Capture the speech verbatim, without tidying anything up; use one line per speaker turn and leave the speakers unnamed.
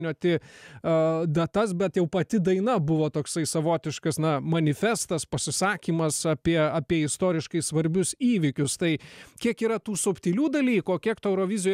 nioti a datas bet jau pati daina buvo toksai savotiškas na manifestas pasisakymas apie apie istoriškai svarbius įvykius tai kiek yra tų subtilių dalykų o kiek to eurovizijoj